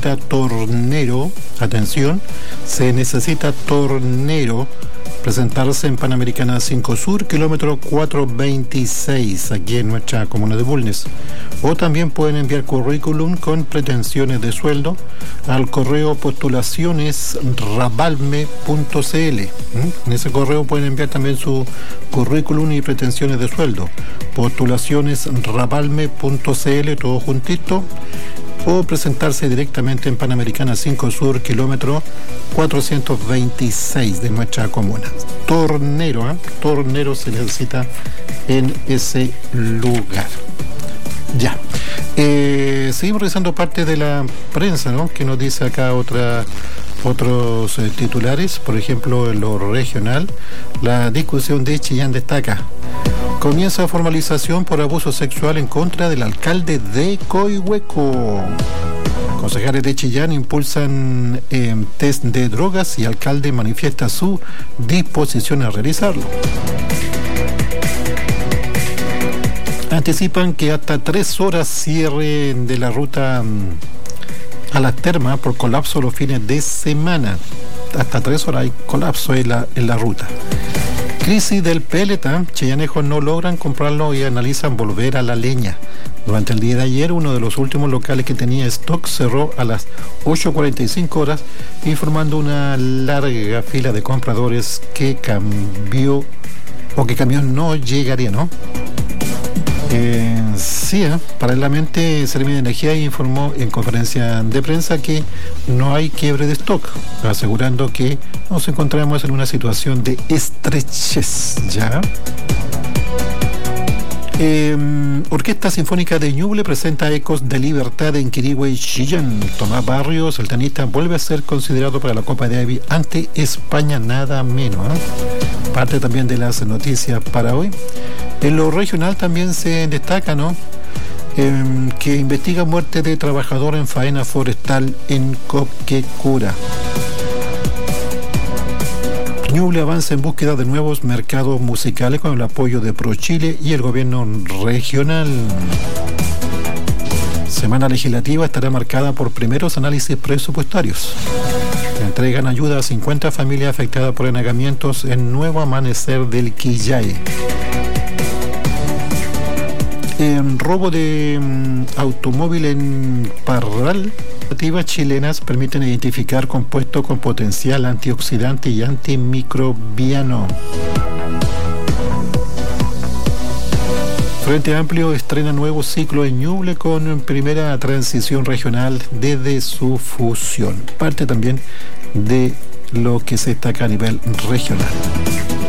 necesita tornero, atención, se necesita tornero, presentarse en Panamericana 5 Sur, kilómetro 426, aquí en nuestra comuna de Bulnes. O también pueden enviar currículum con pretensiones de sueldo al correo postulacionesrabalme.cl. En ese correo pueden enviar también su currículum y pretensiones de sueldo. Postulacionesrabalme.cl, todo juntito. O presentarse directamente en Panamericana 5 Sur, kilómetro 426 de nuestra comuna. Tornero, tornero se necesita en ese lugar. Ya. Seguimos revisando parte de la prensa, ¿no? Que nos dice acá otros titulares. Por ejemplo, en lo regional, la discusión de Chillán destaca: comienza formalización por abuso sexual en contra del alcalde de Coihueco. Concejales de Chillán impulsan test de drogas y alcalde manifiesta su disposición a realizarlo. Anticipan que hasta 3 horas cierre de la ruta a las termas por colapso los fines de semana. Hasta 3 horas hay colapso en la ruta. Crisis del peleta, chillanejos no logran comprarlo y analizan volver a la leña. Durante el día de ayer, uno de los últimos locales que tenía stock cerró a las 8:45 horas, informando una larga fila de compradores que camión no llegaría, ¿no? Paralelamente, Seremi de Energía informó en conferencia de prensa que no hay quiebre de stock, asegurando que nos encontramos en una situación de estrechez, ¿ya? Orquesta Sinfónica de Ñuble presenta Ecos de Libertad en Quirihue y Chillán. Tomás Barrios, el tenista, vuelve a ser considerado para la Copa Davis ante España, nada menos, ¿eh? Parte también de las noticias para hoy. En lo regional también se destaca, ¿no? Que investiga muerte de trabajador en faena forestal en Copquecura. Ñuble avanza en búsqueda de nuevos mercados musicales con el apoyo de ProChile y el gobierno regional. Semana legislativa estará marcada por primeros análisis presupuestarios. Entregan ayuda a 50 familias afectadas por anegamientos en Nuevo Amanecer del Quillay. Robo de automóvil en Parral. Iniciativas chilenas permiten identificar compuestos con potencial antioxidante y antimicrobiano. Frente Amplio estrena nuevo ciclo en Ñuble con primera transición regional desde su fusión. Parte también de lo que se destaca a nivel regional.